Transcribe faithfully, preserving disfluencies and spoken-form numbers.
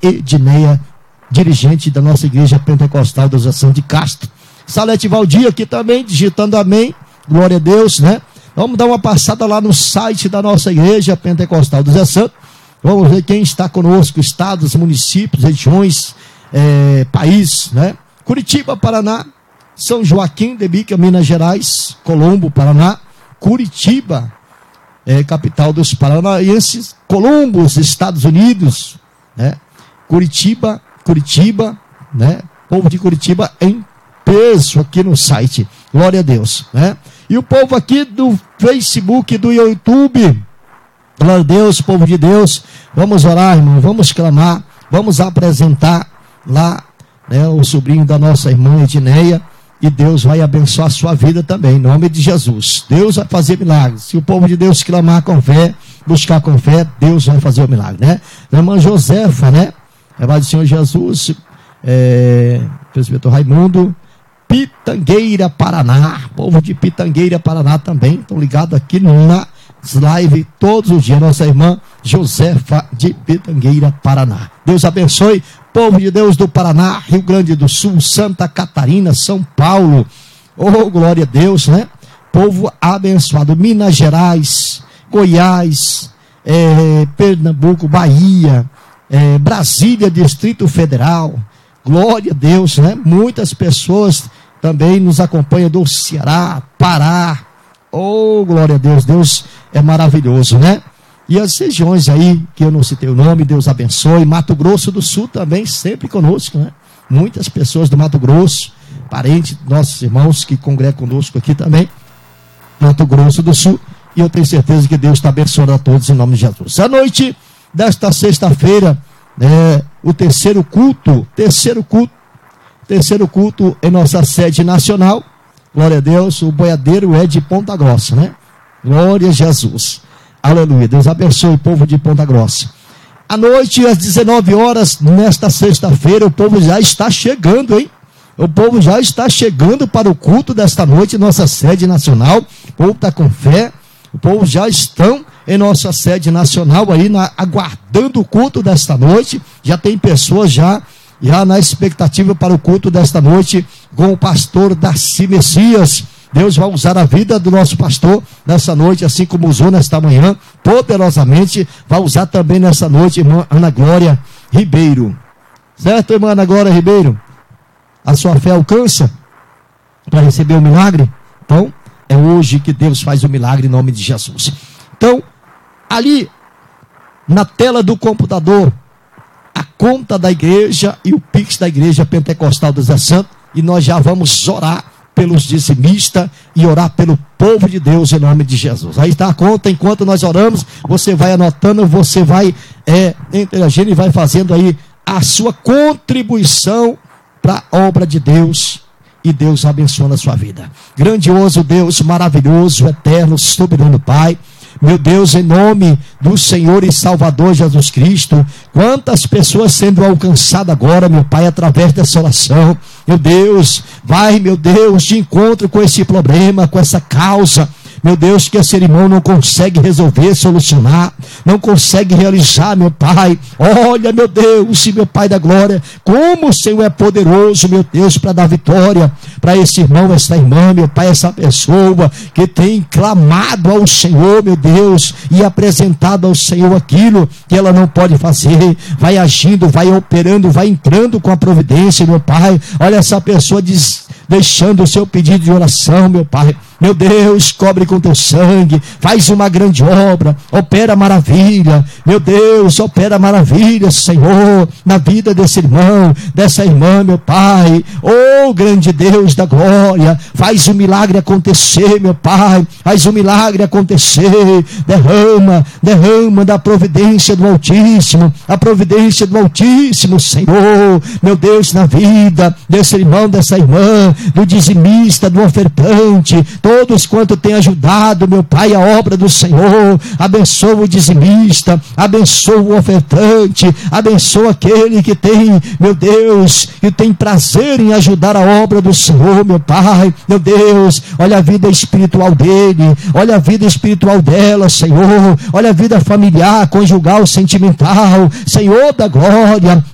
Edneia, dirigente da nossa igreja pentecostal da Ação de Castro. Salete Valdir aqui também, digitando amém, glória a Deus, né? Vamos dar uma passada lá no site da nossa igreja pentecostal do Zé Santo. Vamos ver quem está conosco, estados, municípios, regiões, é, país, né? Curitiba, Paraná, São Joaquim de Bica, Minas Gerais, Colombo, Paraná, Curitiba, é, capital dos paranaenses, Columbus, Estados Unidos, né? Curitiba, Curitiba, né? Povo de Curitiba em peso aqui no site, glória a Deus, né? E o povo aqui do Facebook, do YouTube, glória a Deus, povo de Deus, vamos orar, irmão, vamos clamar, vamos apresentar lá, né, o sobrinho da nossa irmã Edneia, e Deus vai abençoar a sua vida também, em nome de Jesus. Deus vai fazer milagres. Se o povo de Deus clamar com fé, buscar com fé, Deus vai fazer o milagre, né? A irmã Josefa, né? Levado do Senhor Jesus, é, presbítero Raimundo, Pitangueira, Paraná, povo de Pitangueira, Paraná também, estão ligados aqui na live todos os dias, nossa irmã Josefa de Pitangueira, Paraná. Deus abençoe, povo de Deus do Paraná, Rio Grande do Sul, Santa Catarina, São Paulo, oh glória a Deus, né? Povo abençoado, Minas Gerais, Goiás, é, Pernambuco, Bahia, é, Brasília, Distrito Federal, glória a Deus, né? Muitas pessoas também nos acompanham do Ceará, Pará, oh glória a Deus, Deus é maravilhoso, né? E as regiões aí, que eu não citei o nome, Deus abençoe. Mato Grosso do Sul também, sempre conosco, né? Muitas pessoas do Mato Grosso, parentes, nossos irmãos que congregam conosco aqui também, Mato Grosso do Sul. E eu tenho certeza que Deus está abençoando a todos em nome de Jesus. À noite desta sexta-feira, é, o terceiro culto, terceiro culto, terceiro culto em nossa sede nacional. Glória a Deus, o boiadeiro é de Ponta Grossa, né? Glória a Jesus. Aleluia, Deus abençoe o povo de Ponta Grossa. À noite, às dezenove horas, nesta sexta-feira, o povo já está chegando, hein? O povo já está chegando para o culto desta noite, nossa sede nacional. O povo está com fé, o povo já estão em nossa sede nacional aí, na, aguardando o culto desta noite. Já tem pessoas já, já na expectativa para o culto desta noite, com o pastor Darcy Messias. Deus vai usar a vida do nosso pastor nessa noite, assim como usou nesta manhã, poderosamente, vai usar também nessa noite, irmã Ana Glória Ribeiro. Certo, irmã Ana Glória Ribeiro? A sua fé alcança para receber o milagre? Então, é hoje que Deus faz o milagre em nome de Jesus. Então, ali, na tela do computador, a conta da igreja e o Pix da igreja pentecostal do Zé Santo, e nós já vamos orar pelos dizimistas e orar pelo povo de Deus em nome de Jesus. Aí está a conta, enquanto nós oramos, você vai anotando, você vai é, interagindo e vai fazendo aí a sua contribuição para a obra de Deus, e Deus abençoa a sua vida. Grandioso Deus, maravilhoso, eterno, soberano Pai, meu Deus, em nome do Senhor e Salvador Jesus Cristo, quantas pessoas sendo alcançadas agora, meu Pai, através dessa oração. Meu Deus, vai, meu Deus, de encontro com esse problema, com essa causa, meu Deus, que esse irmão não consegue resolver, solucionar, não consegue realizar, meu Pai. Olha, meu Deus, e meu Pai da glória, como o Senhor é poderoso, meu Deus, para dar vitória para esse irmão, essa irmã, meu Pai, essa pessoa que tem clamado ao Senhor, meu Deus, e apresentado ao Senhor aquilo que ela não pode fazer. Vai agindo, vai operando, vai entrando com a providência, meu Pai. Olha essa pessoa diz, deixando o seu pedido de oração, meu Pai. Meu Deus, cobre com teu sangue, faz uma grande obra, opera maravilha, meu Deus, opera maravilha, Senhor, na vida desse irmão, dessa irmã, meu Pai. Oh, grande Deus da glória, faz o milagre acontecer, meu Pai, faz o milagre acontecer, derrama, derrama da providência do Altíssimo, a providência do Altíssimo, Senhor, meu Deus, na vida desse irmão, dessa irmã, do dizimista, do ofertante, todos quanto têm ajudado, meu Pai, a obra do Senhor. Abençoa o dizimista, abençoa o ofertante, abençoa aquele que tem, meu Deus, que tem prazer em ajudar a obra do Senhor, meu Pai. Meu Deus, olha a vida espiritual dele, olha a vida espiritual dela, Senhor, olha a vida familiar, conjugal, sentimental, Senhor da glória,